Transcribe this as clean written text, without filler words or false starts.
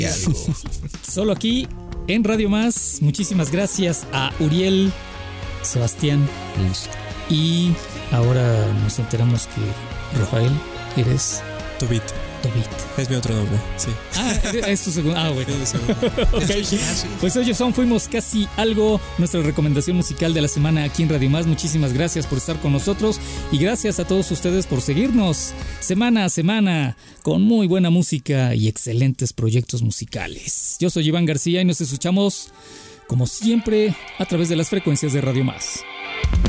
Solo aquí en Radio Más. Muchísimas gracias a Uriel, Sebastián. Y ahora nos enteramos que Rafael, eres Tobit. Es mi otro nombre, sí. Es tu segundo. Bueno. Okay. Pues ellos fuimos casi algo, nuestra recomendación musical de la semana aquí en Radio Más. Muchísimas gracias por estar con nosotros y gracias a todos ustedes por seguirnos semana a semana con muy buena música y excelentes proyectos musicales. Yo soy Iván García y nos escuchamos como siempre a través de las frecuencias de Radio Más.